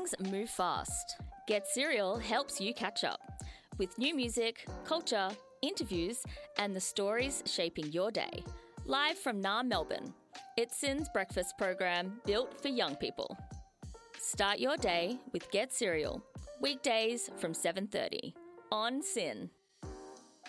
Things move fast. Get Serial helps you catch up with new music, culture, interviews, and the stories shaping your day. Live from NAR Melbourne, it's SYN's breakfast program built for young people. Start your day with Get Serial, weekdays from 7:30 on SYN.